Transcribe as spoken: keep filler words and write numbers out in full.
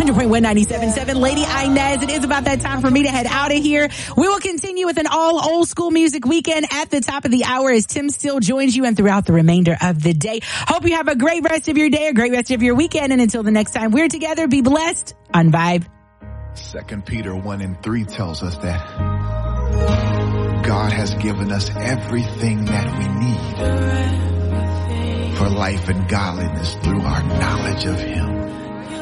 hundred point one ninety-seven point seven. Lady Inez, it is about that time for me to head out of here. We will continue with an all old school music weekend at the top of the hour as Tim Steele joins you and throughout the remainder of the day. Hope you have a great rest of your day, a great rest of your weekend. And until the next time we're together, be blessed on Vibe. Second Peter one and three tells us that God has given us everything that we need for life and godliness through our knowledge of Him.